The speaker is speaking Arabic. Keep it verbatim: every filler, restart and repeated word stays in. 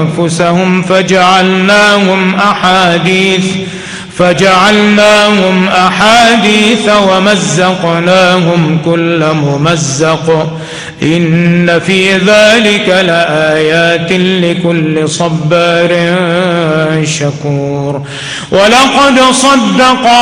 أنفسهم فجعلناهم أحاديث فجعلناهم أحاديث ومزقناهم كل ممزق إن في ذلك لآيات لكل صبار شكور. ولقد صدق